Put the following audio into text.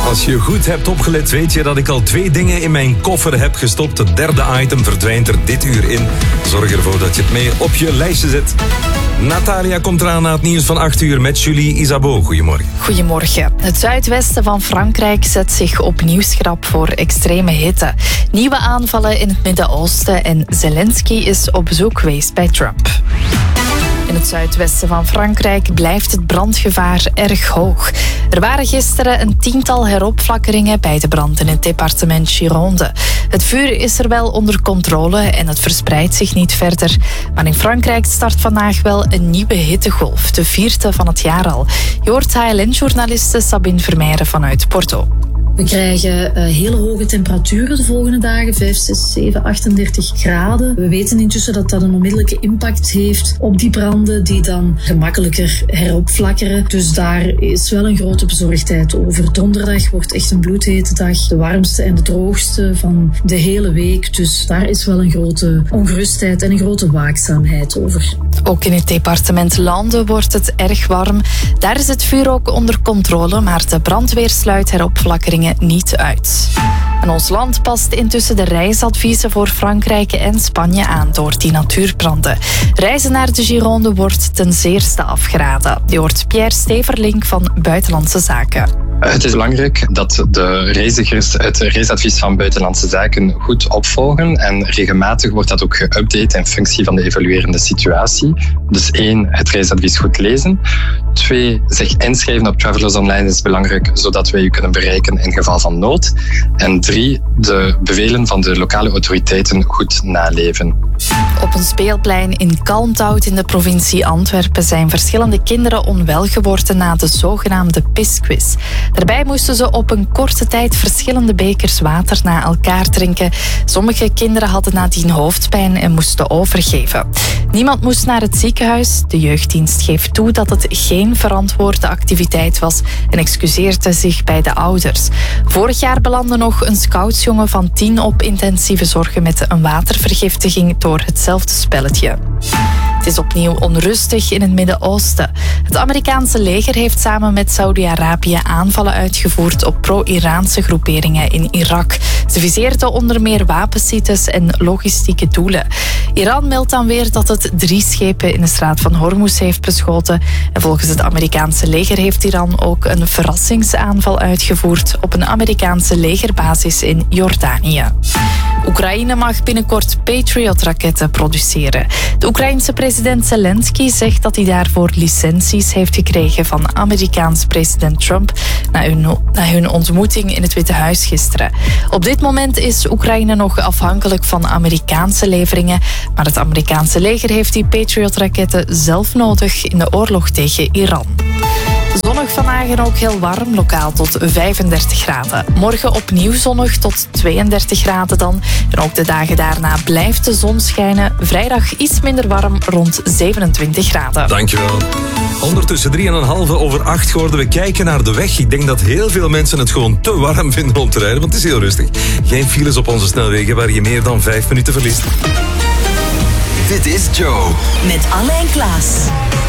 Als je goed hebt opgelet, weet je dat ik al 2 dingen in mijn koffer heb gestopt. Het derde item verdwijnt er dit uur in. Zorg ervoor dat je het mee op je lijstje zet. Natalia komt eraan na het nieuws van 8 uur met Julie Isabeau. Goedemorgen. Goedemorgen. Het zuidwesten van Frankrijk zet zich opnieuw schrap voor extreme hitte. Nieuwe aanvallen in het Midden-Oosten en Zelensky is op bezoek geweest bij Trump. In het zuidwesten van Frankrijk blijft het brandgevaar erg hoog. Er waren gisteren een 10-tal heropflakkeringen bij de brand in het departement Gironde. Het vuur is er wel onder controle en het verspreidt zich niet verder. Maar in Frankrijk start vandaag wel een nieuwe hittegolf, de 4e van het jaar al. Je hoort HLN-journaliste Sabine Vermeijren vanuit Porto. We krijgen hele hoge temperaturen de volgende dagen, 5, 6, 7, 38 graden. We weten intussen dat dat een onmiddellijke impact heeft op die branden die dan gemakkelijker heropflakkeren. Dus daar is wel een grote bezorgdheid over. Donderdag wordt echt een bloedhete dag, de warmste en de droogste van de hele week. Dus daar is wel een grote ongerustheid en een grote waakzaamheid over. Ook in het departement Lande wordt het erg warm. Daar is het vuur ook onder controle, maar de brandweer sluit heropflakkeringen niet uit. En ons land past intussen de reisadviezen voor Frankrijk en Spanje aan door die natuurbranden. Reizen naar de Gironde wordt ten zeerste afgeraden. Je hoort Pierre Steverlink van Buitenlandse Zaken. Het is belangrijk dat de reizigers het reisadvies van Buitenlandse Zaken goed opvolgen en regelmatig wordt dat ook geüpdate in functie van de evoluerende situatie. Dus 1, het reisadvies goed lezen. 2, zich inschrijven op Travelers Online is belangrijk, zodat wij u kunnen bereiken in geval van nood. En 3, de bevelen van de lokale autoriteiten goed naleven. Op een speelplein in Kalmthout in de provincie Antwerpen zijn verschillende kinderen onwel geworden na de zogenaamde pisquiz. Daarbij moesten ze op een korte tijd verschillende bekers water na elkaar drinken. Sommige kinderen hadden nadien hoofdpijn en moesten overgeven. Niemand moest naar het ziekenhuis. De jeugddienst geeft toe dat het geen verantwoorde activiteit was en excuseerde zich bij de ouders. Vorig jaar belandde nog een scoutsjongen van 10 op intensieve zorgen met een watervergiftiging door hetzelfde spelletje. Het is opnieuw onrustig in het Midden-Oosten. Het Amerikaanse leger heeft samen met Saudi-Arabië aanvallen uitgevoerd op pro-Iraanse groeperingen in Irak. Ze viseerden onder meer wapensites en logistieke doelen. Iran meldt dan weer dat het 3 schepen in de straat van Hormuz heeft beschoten. En volgens het Amerikaanse leger heeft Iran ook een verrassingsaanval uitgevoerd op een Amerikaanse legerbasis in Jordanië. Oekraïne mag binnenkort Patriot-raketten produceren. De Oekraïense president Zelensky zegt dat hij daarvoor licenties heeft gekregen van Amerikaans president Trump na hun ontmoeting in het Witte Huis gisteren. Op dit moment is Oekraïne nog afhankelijk van Amerikaanse leveringen, maar het Amerikaanse leger heeft die Patriot-raketten zelf nodig in de oorlog tegen Iran. Zonnig vandaag en ook heel warm, lokaal tot 35 graden. Morgen opnieuw zonnig tot 32 graden dan. En ook de dagen daarna blijft de zon schijnen. Vrijdag iets minder warm, rond 27 graden. Dankjewel. Ondertussen 7:03 geworden. We kijken naar de weg. Ik denk dat heel veel mensen het gewoon te warm vinden om te rijden, want het is heel rustig. Geen files op onze snelwegen waar je meer dan 5 minuten verliest. Dit is Joe. Met Alain Klaas.